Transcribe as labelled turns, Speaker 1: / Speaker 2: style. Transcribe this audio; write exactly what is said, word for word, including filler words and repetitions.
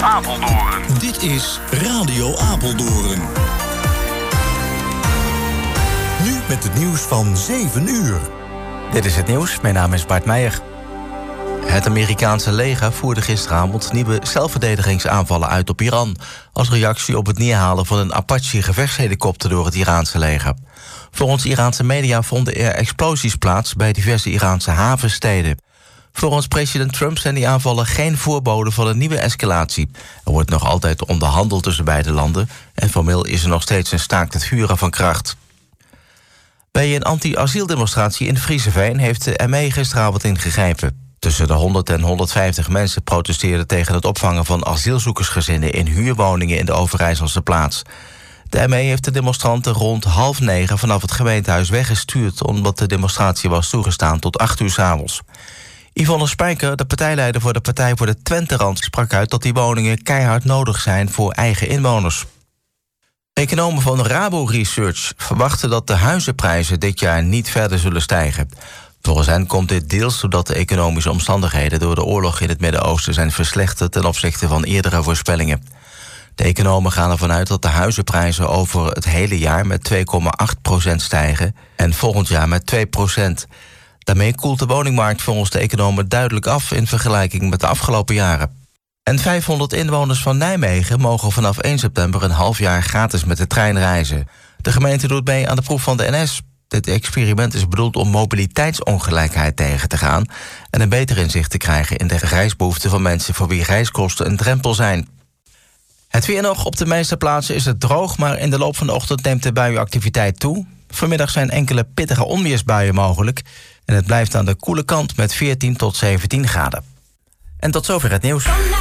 Speaker 1: Apeldoorn.
Speaker 2: Dit is Radio Apeldoorn. Nu met het nieuws van zeven uur.
Speaker 3: Dit is het nieuws, mijn naam is Bart Meijer. Het Amerikaanse leger voerde gisteravond nieuwe zelfverdedigingsaanvallen uit op Iran, als reactie op het neerhalen van een Apache-gevechtshelikopter door het Iraanse leger. Volgens Iraanse media vonden er explosies plaats bij diverse Iraanse havensteden. Volgens president Trump zijn die aanvallen geen voorboden van een nieuwe escalatie. Er wordt nog altijd onderhandeld tussen beide landen en formeel is er nog steeds een staakt het vuren van kracht. Bij een anti-asieldemonstratie in Frieseveen heeft de M E gisteravond ingegrepen. Tussen de honderd en honderdvijftig mensen protesteerden tegen het opvangen van asielzoekersgezinnen in huurwoningen in de Overijsselse plaats. De M E heeft de demonstranten rond half negen vanaf het gemeentehuis weggestuurd, omdat de demonstratie was toegestaan tot acht uur 's avonds. Yvonne Spijker, de partijleider voor de Partij voor de Twenterand, sprak uit dat die woningen keihard nodig zijn voor eigen inwoners. Economen van Rabo Research verwachten dat de huizenprijzen dit jaar niet verder zullen stijgen. Volgens hen komt dit deels doordat de economische omstandigheden door de oorlog in het Midden-Oosten zijn verslechterd ten opzichte van eerdere voorspellingen. De economen gaan ervan uit dat de huizenprijzen over het hele jaar met twee komma acht procent stijgen en volgend jaar met twee procent. Daarmee koelt de woningmarkt volgens de economen duidelijk af in vergelijking met de afgelopen jaren. En vijfhonderd inwoners van Nijmegen mogen vanaf één september een half jaar gratis met de trein reizen. De gemeente doet mee aan de proef van de N S. Dit experiment is bedoeld om mobiliteitsongelijkheid tegen te gaan en een beter inzicht te krijgen in de reisbehoeften van mensen voor wie reiskosten een drempel zijn. Het weer nog. Op de meeste plaatsen is het droog, maar in de loop van de ochtend neemt de buienactiviteit toe. Vanmiddag zijn enkele pittige onweersbuien mogelijk en het blijft aan de koele kant met veertien tot zeventien graden. En tot zover het nieuws.